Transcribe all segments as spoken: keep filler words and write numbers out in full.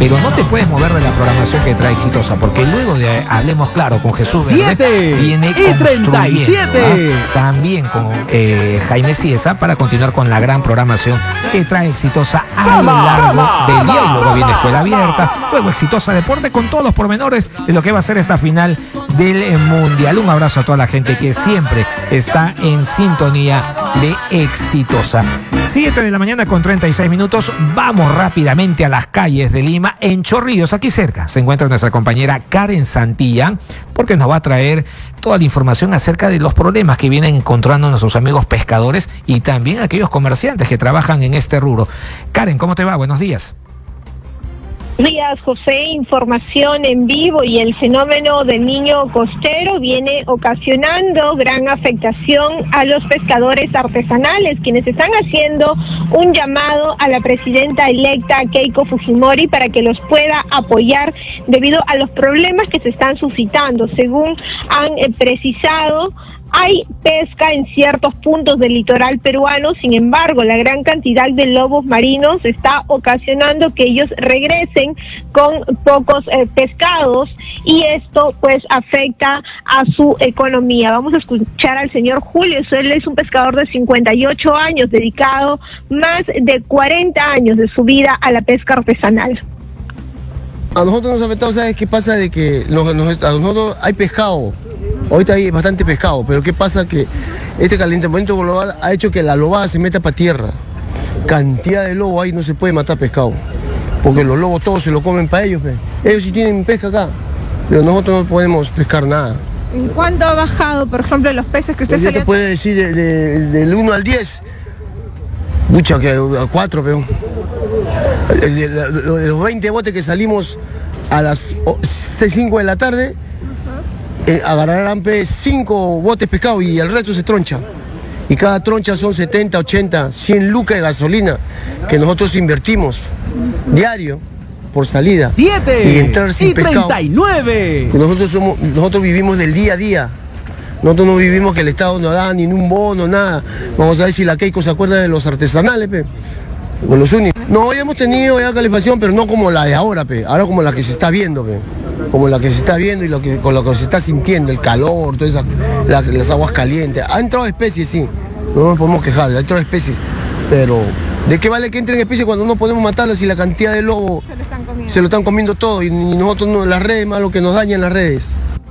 pero no te puedes mover de la programación que trae Exitosa, porque luego de Hablemos Claro con Jesús Verde, viene y treinta y siete, ¿no? También con eh, Jaime Ciesa, para continuar con la gran programación que trae Exitosa a lo largo del día. Y luego viene Escuela Abierta, luego Exitosa Deporte, con todos los pormenores de lo que va a ser esta final del Mundial. Un abrazo a toda la gente que siempre está en sintonía de Exitosa. siete de la mañana con treinta y seis minutos. Vamos rápidamente a las calles de Lima. En Chorrillos, aquí cerca, se encuentra nuestra compañera Karen Santillán, porque nos va a traer toda la información acerca de los problemas que vienen encontrando nuestros amigos pescadores y también aquellos comerciantes que trabajan en este rubro. Karen, ¿cómo te va? Buenos días. Días, José, información en vivo. Y el fenómeno del niño costero viene ocasionando gran afectación a los pescadores artesanales, quienes están haciendo un llamado a la presidenta electa Keiko Fujimori para que los pueda apoyar debido a los problemas que se están suscitando. Según han eh, precisado, hay pesca en ciertos puntos del litoral peruano, sin embargo, la gran cantidad de lobos marinos está ocasionando que ellos regresen con pocos eh, pescados, y esto pues afecta a su economía. Vamos a escuchar al señor Julio. Él es un pescador de cincuenta y ocho años, dedicado más de cuarenta años de su vida a la pesca artesanal. A nosotros nos ha afectado, ¿sabes qué pasa? De que nos, nos, a nosotros hay pescado. Ahorita hay bastante pescado, pero ¿qué pasa? Que este calentamiento global ha hecho que la lobada se meta para tierra. Cantidad de lobos ahí, no se puede matar pescado, porque los lobos todos se lo comen para ellos. Pe. Ellos sí tienen pesca acá, pero nosotros no podemos pescar nada. ¿En cuánto ha bajado, por ejemplo, los peces que usted salió? Yo te puede decir de, de, del uno al diez, mucha que a cuatro, pero de, de, de los veinte botes que salimos a las cinco de la tarde, Eh, agarrarán cinco botes pescado y el resto se troncha. Y cada troncha son setenta, ochenta, cien lucas de gasolina que nosotros invertimos diario por salida. siete Y entrar sin y pescado. treinta y nueve. Nosotros, somos, nosotros vivimos del día a día. Nosotros no vivimos que el Estado no da ni un bono, nada. Vamos a ver si la Keiko se acuerda de los artesanales, pe. Con los únicos. No, ya hemos tenido ya calefacción, pero no como la de ahora, pe. Ahora como la que se está viendo, pe. Como la que se está viendo y lo que, con lo que se está sintiendo, el calor, todas esa, la, las aguas calientes. Ha entrado especies, sí, no nos podemos quejar, ha entrado especies, pero ¿de qué vale que entren especies cuando no podemos matarlas y la cantidad de lobos se lo están comiendo, se lo están comiendo todo, y nosotros no, las redes, más lo que nos dañan las redes?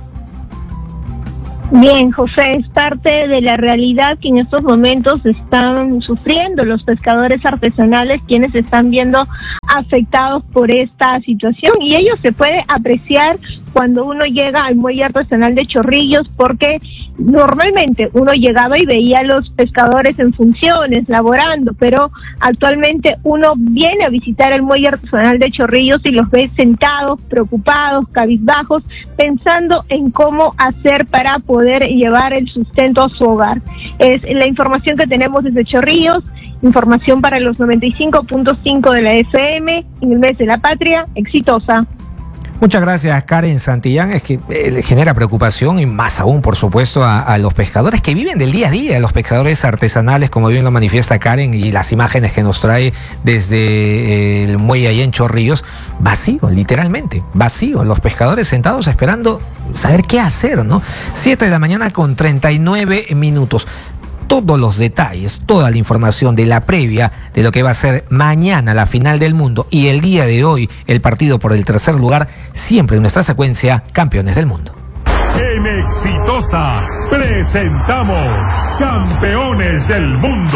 Bien, José, es parte de la realidad que en estos momentos están sufriendo los pescadores artesanales, quienes se están viendo afectados por esta situación, y ello se puede apreciar cuando uno llega al muelle artesanal de Chorrillos, porque normalmente uno llegaba y veía a los pescadores en funciones, laborando, pero actualmente uno viene a visitar el muelle artesanal de Chorrillos y los ve sentados, preocupados, cabizbajos, pensando en cómo hacer para poder llevar el sustento a su hogar. Es la información que tenemos desde Chorrillos, información para los noventa y cinco punto cinco de la F M, en el mes de la patria, Exitosa. Muchas gracias, Karen Santillán. Es que eh, le genera preocupación, y más aún, por supuesto, a, a los pescadores que viven del día a día, los pescadores artesanales, como bien lo manifiesta Karen, y las imágenes que nos trae desde eh, el muelle ahí en Chorrillos, vacío, literalmente, vacío. Los pescadores sentados esperando saber qué hacer, ¿no? siete de la mañana con treinta y nueve minutos. Todos los detalles, toda la información de la previa de lo que va a ser mañana la final del mundo y el día de hoy el partido por el tercer lugar, siempre en nuestra secuencia Campeones del Mundo. En Exitosa presentamos Campeones del Mundo.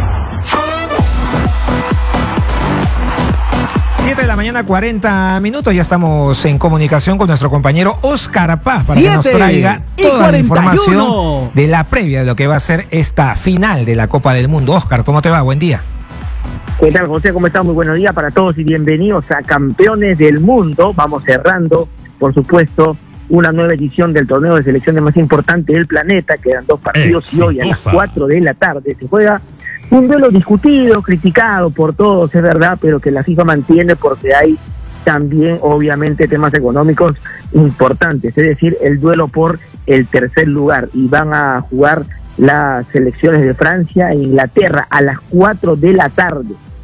siete de la mañana, cuarenta minutos. Ya estamos en comunicación con nuestro compañero Oscar Paz para que nos traiga toda la información de la previa de lo que va a ser esta final de la Copa del Mundo. Oscar, ¿cómo te va? Buen día. ¿Qué tal, José? ¿Cómo estás? Muy buenos días para todos y bienvenidos a Campeones del Mundo. Vamos cerrando, por supuesto, una nueva edición del torneo de selecciones más importante del planeta. Quedan dos partidos Exitosa. Y hoy a las cuatro de la tarde se juega un duelo discutido, criticado por todos, es verdad, pero que la FIFA mantiene porque hay también, obviamente, temas económicos importantes, es decir, el duelo por el tercer lugar. Y van a jugar las selecciones de Francia e Inglaterra a las cuatro de la tarde.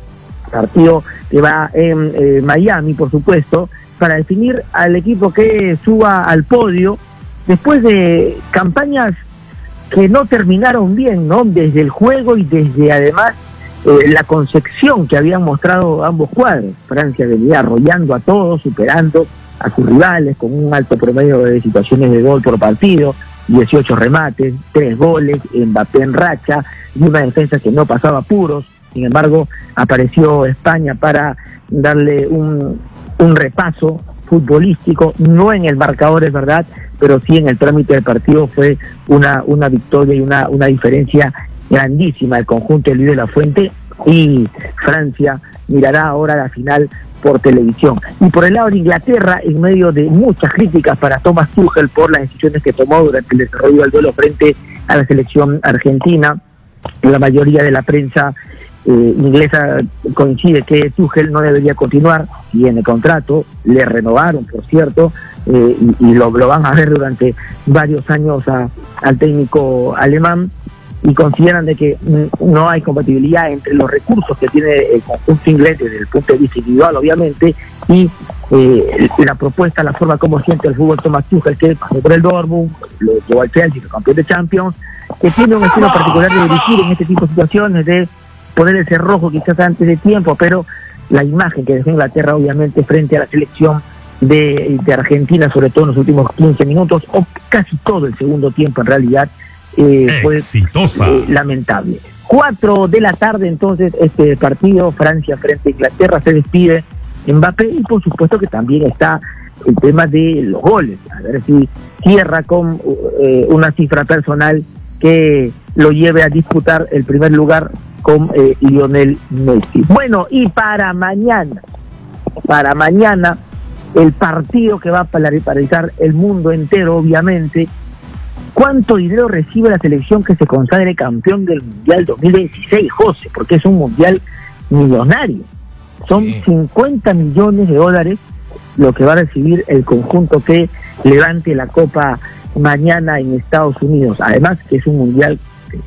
partido que va en eh, Miami, por supuesto, para definir al equipo que suba al podio después de campañas que no terminaron bien, ¿no? Desde el juego y desde además eh, la concepción que habían mostrado ambos cuadros. Francia venía arrollando a todos, superando a sus rivales con un alto promedio de situaciones de gol por partido, dieciocho remates, tres goles, Mbappé en racha y una defensa que no pasaba apuros. Sin embargo, apareció España para darle un, un repaso futbolístico, no en el marcador, es verdad, pero sí en el trámite del partido. Fue una, una victoria y una, una diferencia grandísima el conjunto de Luis de la Fuente, y Francia mirará ahora la final por televisión. Y por el lado de Inglaterra, en medio de muchas críticas para Thomas Tuchel por las decisiones que tomó durante el desarrollo del duelo frente a la selección argentina, la mayoría de la prensa eh, inglesa coincide que Tuchel no debería continuar, tiene contrato, le renovaron, por cierto, eh, y, y lo, lo van a ver durante varios años a, al técnico alemán, y consideran de que no hay compatibilidad entre los recursos que tiene el conjunto inglés desde el punto de vista individual, obviamente, y eh, la propuesta, la forma como siente el fútbol Thomas Tuchel, que pasó por el Dortmund, lo llevó al Chelsea, que campeón de Champions, que tiene un estilo particular de dirigir en este tipo de situaciones, de poner el cerrojo quizás antes de tiempo, pero la imagen que dejó Inglaterra, obviamente, frente a la selección de, de Argentina, sobre todo en los últimos quince minutos, o casi todo el segundo tiempo en realidad, Eh, fue eh, lamentable. Cuatro de la tarde entonces este partido, Francia frente a Inglaterra, se despide Mbappé, y por supuesto que también está el tema de los goles, a ver si cierra con eh, una cifra personal que lo lleve a disputar el primer lugar con eh, Lionel Messi. Bueno, y para mañana, para mañana el partido que va a polarizar el mundo entero, obviamente. ¿Cuánto dinero recibe la selección que se consagre campeón del Mundial dos mil veintiséis, José? Porque es un Mundial millonario. Son sí. cincuenta millones de dólares lo que va a recibir el conjunto que levante la copa mañana en Estados Unidos. Además, que es un Mundial,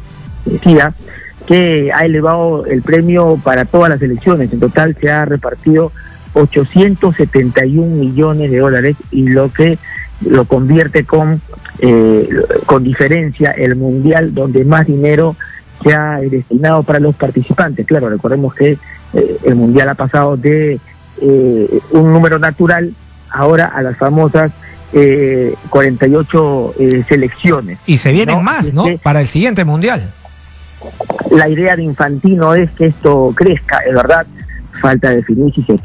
decía, que ha elevado el premio para todas las selecciones. En total se ha repartido ochocientos setenta y un millones de dólares, y lo que lo convierte con eh, con diferencia el mundial donde más dinero se ha destinado para los participantes. Claro, recordemos que eh, el mundial ha pasado de eh, un número natural ahora a las famosas eh, cuarenta y ocho eh, selecciones. Y se vienen ¿no? más, ¿no? Que para el siguiente mundial. La idea de Infantino es que esto crezca, es verdad, falta definir si se